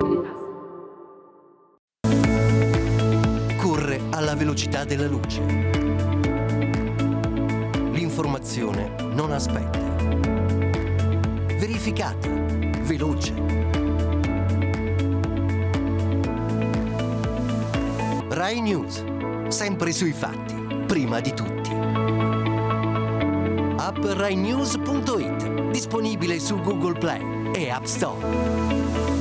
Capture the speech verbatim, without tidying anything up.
Corre alla velocità della luce. L'informazione non aspetta. Verificata, veloce. Rai News, sempre sui fatti, prima di tutti. App rai news punto it, disponibile su Google Play e App Store.